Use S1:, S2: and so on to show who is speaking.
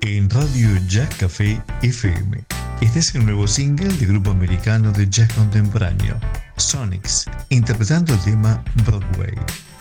S1: en Radio Jazz Café FM. Este es el nuevo single del grupo americano de jazz contemporáneo, Sonics, interpretando el tema Broadway.